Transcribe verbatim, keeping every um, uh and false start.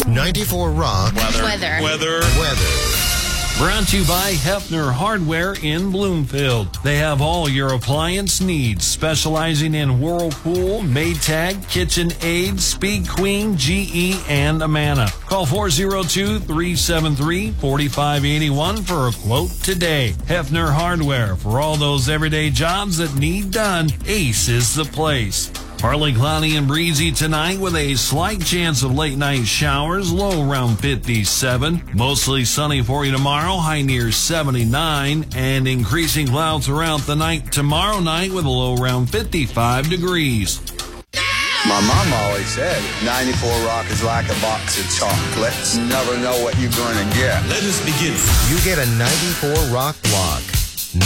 ninety-four Rock. Weather. Weather. Weather. Weather. Brought to you by Hefner Hardware in Bloomfield. They have all your appliance needs, specializing in Whirlpool, Maytag, KitchenAid, Speed Queen, G E, and Amana. Call four oh two, three seven three, four five eight one for a quote today. Hefner Hardware, for all those everyday jobs that need done, Ace is the place. Partly cloudy and breezy tonight with a slight chance of late night showers, low around fifty-seven. Mostly sunny for you tomorrow, high near seventy-nine, and increasing clouds throughout the night tomorrow night with a low around fifty-five degrees. My mom always said, ninety-four Rock is like a box of chocolates. You never know what you're going to get. Let us begin. You get a ninety-four Rock block.